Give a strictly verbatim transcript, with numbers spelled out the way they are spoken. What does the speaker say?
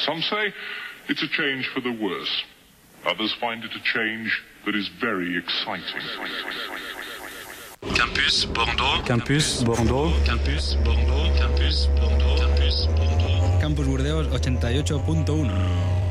Some say it's a change for the worse. Others find it a change that is very exciting. Campus Bordeaux. Campus Bordeaux. Campus Bordeaux. Campus Bordeaux. Campus Bordeaux. Campus Burdeos ochenta y ocho punto uno.